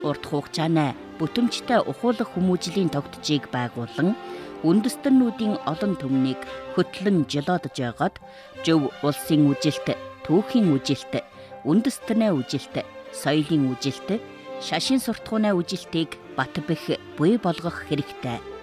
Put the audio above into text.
Урт хугацааны бүтэмжтэй ухуулах хүмүүжлийн тогтцыг байгуулан үндэстэннүүдийн олон түмнийг хөтлөн жолоодож байгаад зөв улсын үжилт, түүхийн үжилт, үндэстнээ үжилт, соёлын үжилт, шашин суртахууны үжилтийг бат бэх буй болгох хэрэгтэй.